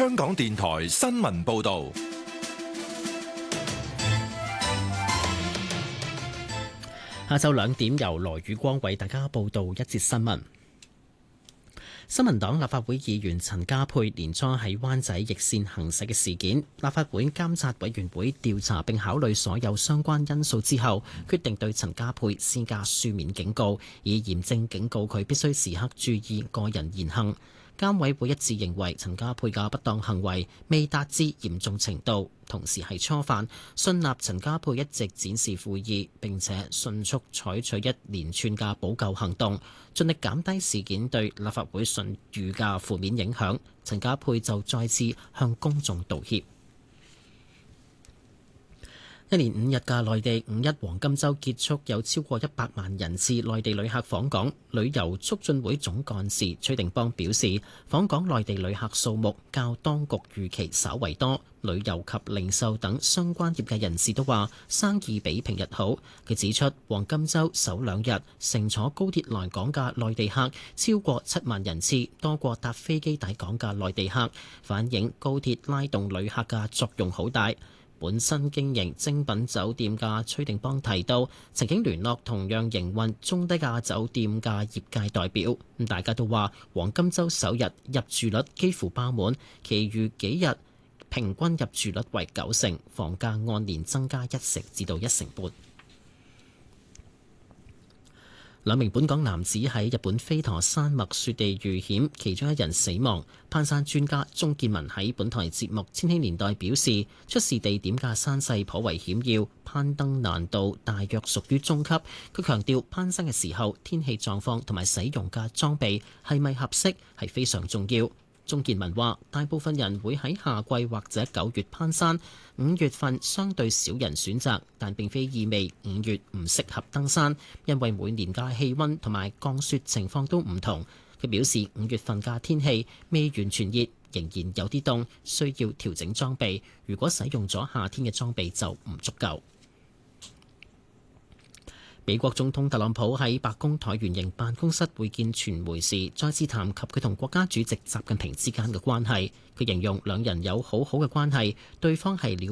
香港電台新聞報道。 下晝2點由羅宇光為大家報道一節新聞。新民黨立法會議員陳家珮年初喺灣仔逆線行駛嘅事件，立法會監察委員會調查並考慮所有相關因素之後，決定對陳家珮施加書面警告，以嚴正警告佢必須時刻注意個人言行。監委會一致認為陳家珮嘅不當行為未達至嚴重程度，同時係初犯，信納陳家珮一直展示悔意，並且迅速採取一連串嘅補救行動，盡力減低事件對立法會信譽嘅負面影響。陳家珮就再次向公眾道歉。一連5日嘅內地5一黃金週結束，有超過100萬人次內地旅客訪港。旅遊促進會總幹事崔定邦表示，訪港內地旅客數目較當局預期稍為多。旅遊及零售等相關業界人士都話生意比平日好。佢指出，黃金週首2日乘坐高鐵來港嘅內地客超過7萬人次，多過搭飛機抵港嘅內地客，反映高鐵拉動旅客嘅作用好大。本身經營精品酒店嘅崔定邦提到，曾經聯絡同樣營運中低價酒店嘅業界代表，大家都話黃金週首日入住率幾乎爆滿，其餘幾日平均入住率為90%，房價按年增加1成至到1成半。2名本港男子喺日本飛驒山脈雪地遇險，其中1人死亡。攀山專家鍾建文喺本台節目《千禧年代》表示，出事地點嘅山勢頗為險要，攀登難度大約屬於中級。佢強調攀山嘅時候天氣狀況同埋使用嘅裝備係咪合適係非常重要。鍾建文話：大部分人會喺夏季或者9月攀山，5月份相對少人選擇，但並非意味5月唔適合登山，因為每年嘅氣温同埋降雪情況都唔同。佢表示5月份嘅天氣未完全熱，仍然有啲凍，需要調整裝備。如果使用咗夏天嘅裝備就唔足夠。美國總統特朗普喺白宮橢圓形辦公室會見傳媒時，再次談及佢同國家主席習近平之間嘅關係。佢形容兩人有好好嘅關係，對方係了